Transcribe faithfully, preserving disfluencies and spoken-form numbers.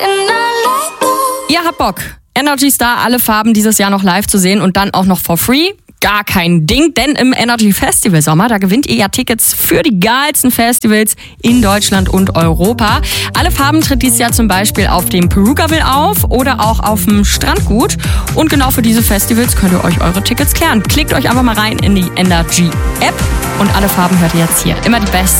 Ihr habt Bock, Energy Star alle Farben dieses Jahr noch live zu sehen und dann auch noch for free? Gar kein Ding, denn im Energy Festival Sommer, da gewinnt ihr ja Tickets für die geilsten Festivals in Deutschland und Europa. Alle Farben tritt dieses Jahr zum Beispiel auf dem Perukaville auf oder auch auf dem Strandgut. Und genau für diese Festivals könnt ihr euch eure Tickets klären. Klickt euch einfach mal rein in die Energy App und alle Farben hört ihr jetzt hier. Immer die besten.